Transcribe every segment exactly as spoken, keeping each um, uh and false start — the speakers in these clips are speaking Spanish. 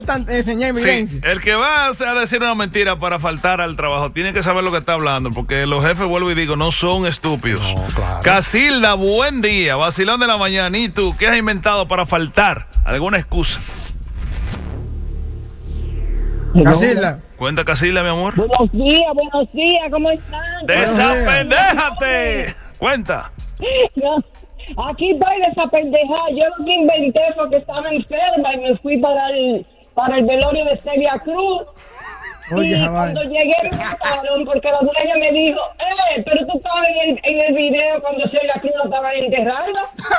enseñar evidencia. Sí, el que va a decir una mentira para faltar al trabajo tiene que saber lo que está hablando, porque los jefes, vuelvo y digo, no son estúpidos. No, claro. Casilda, buen día, vacilón de la mañana. ¿Y tú qué has inventado para faltar? ¿Alguna excusa? Casilda. Cuenta, Casilda, mi amor. Buenos días, buenos días, ¿cómo están? ¡Desapendéjate! Cuenta. Yo, aquí estoy desapendejada. Yo lo que inventé porque estaba enferma y me fui para el, para el velorio de Celia Cruz. Oye, y Jamal. cuando llegué me mataron porque la dueña me dijo, eh, pero tú estabas en el, en el video cuando Celia Cruz la estaban enterrando.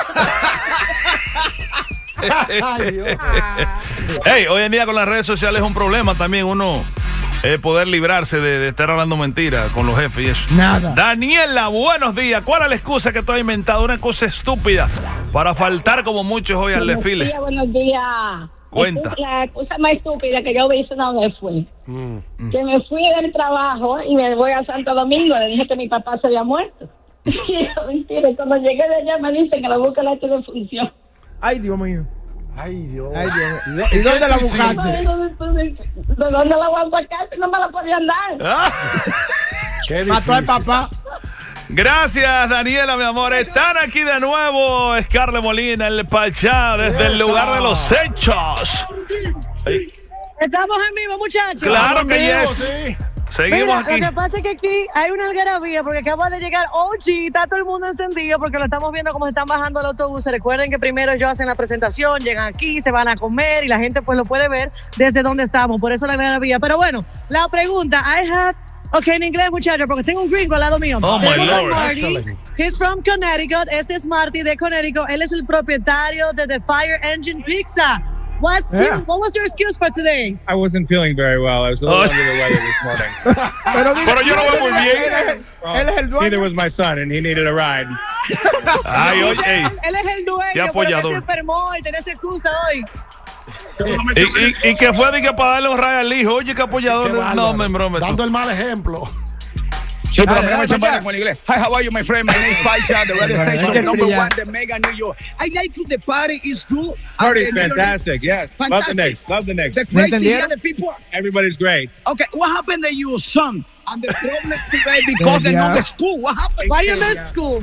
Ay, Dios. Hey, hoy en día con las redes sociales es un problema también uno eh, poder librarse de, de estar hablando mentiras con los jefes y eso. Nada. Daniela, buenos días. ¿Cuál es la excusa que tú has inventado? Una excusa estúpida para faltar como muchos hoy al desfile. Buenos días, buenos días. Cuenta. La cosa más estúpida que yo hice una vez fue Mm. que me fui del trabajo y me voy a Santo Domingo. Le dije que mi papá se había muerto. Y yo, mentira, cuando llegué de allá me dicen que la búsqueda no tiene función. Ay, Dios mío. Ay, Dios. Ay, Dios. ¿Y dónde la buscaste? ¿De dónde la voy a sacar si no me la podían dar? Ah. Qué Mató al difícil. papá. Gracias, Daniela, mi amor. Están aquí de nuevo Scarlett Molina, el Pachá, desde el lugar de los hechos. Ay, Estamos en vivo, muchachos. claro que Amigo, yes. sí. Seguimos Mira, aquí. lo que pasa es que aquí hay una algarabía porque acaba de llegar O G, está todo el mundo encendido porque lo estamos viendo cómo están bajando el autobús. Recuerden que primero ellos hacen la presentación, llegan aquí, se van a comer y la gente pues lo puede ver desde donde estamos. Por eso la algarabía. Pero bueno, la pregunta, I have... Ok, en inglés, muchachos, porque tengo un gringo al lado mío. Oh, my Tenemos a Lord. Marty. Excellent. He's from Connecticut. Este es Marty de Connecticut. Él es el propietario de The Fire Engine Pizza. What's Yeah. what was your excuse for today? I wasn't feeling very well. I was a little Oh. under the weather this morning. Pero, Pero yo lo veo muy bien. Él es el, él es el Neither dueño. was my son, and he needed a ride. Ay, oye, ey. Él es el dueño, Qué pero apoyador. él se enfermó y tenía esa excusa hoy. Y, y, y que fue de que para darle un rayo al hijo. Oye, qué apoyador. Qué de- bárbaro. No, me brome. Dando el mal ejemplo. Sí, pero a mí no Dale, me echen dale, para con inglés. Hi, how are you, my friend? My name is Paisha, the radio Dale, station dale. number Yeah. one, the Mega New York. I like the party is good. Party's And, uh, fantastic, yes. Love the Fantastic. Knicks, love the Knicks. The crazy entendieron? here, the people. Everybody's great. Okay, what happened that you son and the problem today because they're not Yeah. the school? What happened? Why you miss school?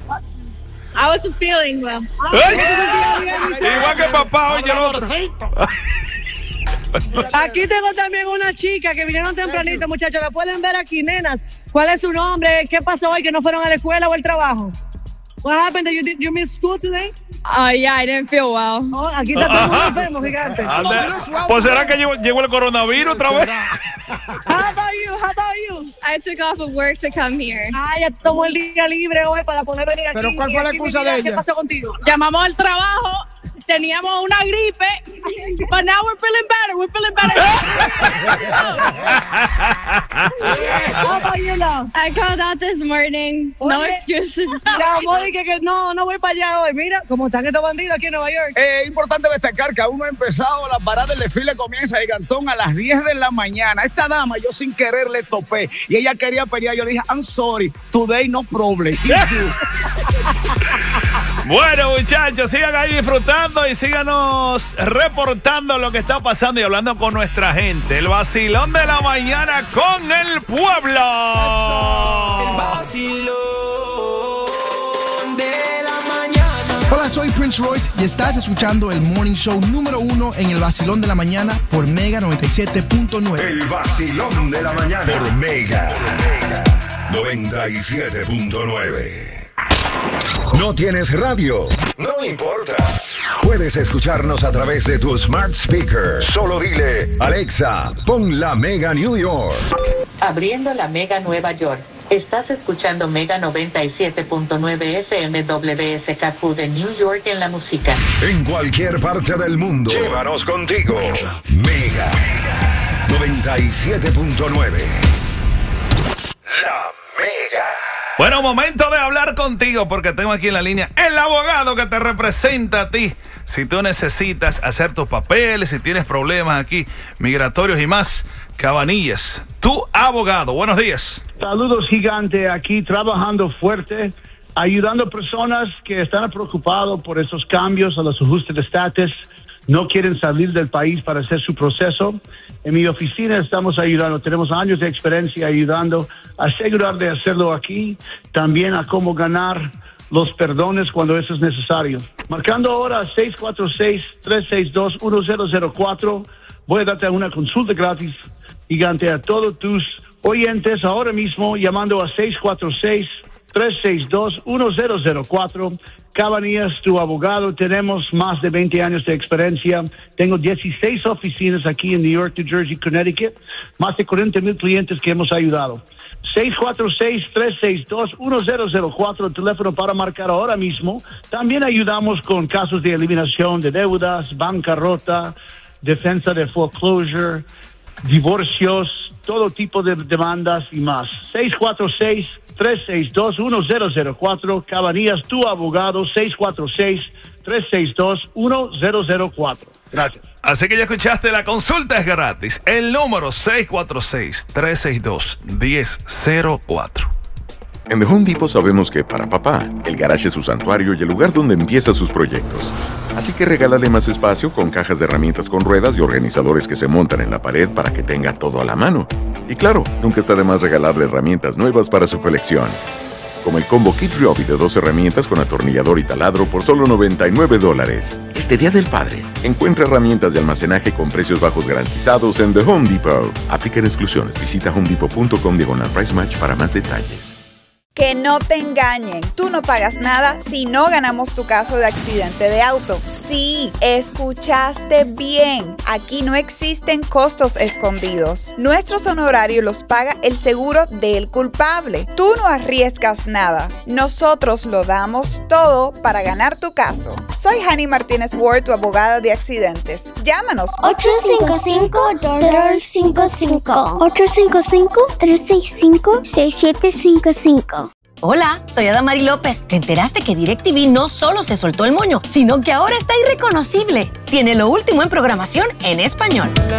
I wasn't feeling well. Igual que papá, oye, el otro. Aquí tengo también una chica que vinieron tempranito, muchachos. La pueden ver aquí, nenas. ¿Cuál es su nombre? ¿Qué pasó hoy que no fueron a la escuela o al trabajo? What happened? Did you, did you miss school today? Uh, yeah, I didn't feel well. Oh, aquí está todo el mundo enfermo, gigante. Ande- Pues será que llegó, llegó el coronavirus otra vez. How about you? How about you? I took off of work to come here. Ah, ya tomó el día libre hoy para poder venir aquí. ¿Pero cuál fue la Aquí, excusa mira, de ¿Qué ella? pasó contigo? Llamamos al trabajo. Teníamos una gripe, but now we're feeling better. We're feeling better. How about you, love? I called out this morning. No Oye, excuses. La amor, que, que no, no voy para allá hoy. Mira cómo están estos bandidos aquí en Nueva York. Es importante destacar que aún no ha empezado la parada del desfile, comienza de Gigantón a las diez de la mañana. Esta dama yo sin querer le topé y ella quería pelear. Yo le dije, I'm sorry, today no problem. Bueno, muchachos, sigan ahí disfrutando y síganos reportando lo que está pasando y hablando con nuestra gente. El vacilón de la mañana con el pueblo. El vacilón de la mañana. Hola, soy Prince Royce y estás escuchando el Morning Show número uno en el vacilón de la mañana por Mega noventa y siete punto nueve. El vacilón de la mañana por Mega noventa y siete punto nueve. ¿No tienes radio? No importa. Puedes escucharnos a través de tu smart speaker. Solo dile, Alexa, pon la Mega New York. Abriendo la Mega Nueva York. Estás escuchando Mega noventa y siete punto nueve F M W S K Q de New York en la música. En cualquier parte del mundo. Llévanos contigo. Mega noventa y siete punto nueve. La Mega. Bueno, momento de hablar contigo porque tengo aquí en la línea el abogado que te representa a ti. Si tú necesitas hacer tus papeles, si tienes problemas aquí, migratorios y más, Cabanillas, tu abogado. Buenos días. Saludos, gigante, aquí trabajando fuerte, ayudando a personas que están preocupados por esos cambios a los ajustes de estatus. no quieren salir del país para hacer su proceso. En mi oficina estamos ayudando, tenemos años de experiencia ayudando a asegurar de hacerlo aquí, también a cómo ganar los perdones cuando eso es necesario. Marcando ahora seis cuatro seis, tres seis dos, uno cero cero cuatro, voy a darte una consulta gratis, gigante, a todos tus oyentes ahora mismo, llamando a seis cuatro seis, tres seis dos, uno cero cero cuatro. Cabanillas, tu abogado, tenemos más de veinte años de experiencia. Tengo dieciséis oficinas aquí en New York, New Jersey, Connecticut. Más de cuarenta mil clientes que hemos ayudado. seis cuatro seis, tres seis dos, uno cero cero cuatro, el teléfono para marcar ahora mismo. También ayudamos con casos de eliminación de deudas, bancarrota, defensa de foreclosure, divorcios, todo tipo de demandas y más. seis cuatro seis, tres seis dos, uno cero cero cuatro. Cabanillas, tu abogado, seis cuatro seis, tres seis dos, uno cero cero cuatro. Gracias. Así que ya escuchaste, la consulta es gratis. El número seis cuatro seis, tres seis dos, uno cero cero cuatro. En The Home Depot sabemos que para papá, el garage es su santuario y el lugar donde empieza sus proyectos. Así que regálale más espacio con cajas de herramientas con ruedas y organizadores que se montan en la pared para que tenga todo a la mano. Y claro, nunca está de más regalarle herramientas nuevas para su colección. Como el combo Kid Ryobi de dos herramientas con atornillador y taladro por solo noventa y nueve dólares. Este Día del Padre, encuentra herramientas de almacenaje con precios bajos garantizados en The Home Depot. Aplican exclusiones. Visita homedepot.com diagonal price match para más detalles. Que no te engañen, tú no pagas nada si no ganamos tu caso de accidente de auto. Sí, escuchaste bien, aquí no existen costos escondidos. Nuestros honorarios los paga el seguro del culpable. Tú no arriesgas nada, nosotros lo damos todo para ganar tu caso. Soy Hani Martínez Ward, tu abogada de accidentes. Llámanos ocho cinco cinco, tres cinco cinco ocho cinco cinco, tres seis cinco, seis siete cinco cinco. Hola, soy Adamari López. ¿Te enteraste que DirecTV no solo se soltó el moño, sino que ahora está irreconocible? Tiene lo último en programación en español.